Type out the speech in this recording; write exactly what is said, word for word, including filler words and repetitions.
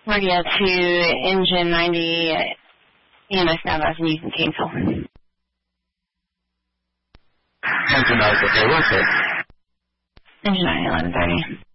Radio to engine ninety, E M S Navas, and you can cancel. Engine ninety, okay, what's it? Engine ninety, eleven thirty.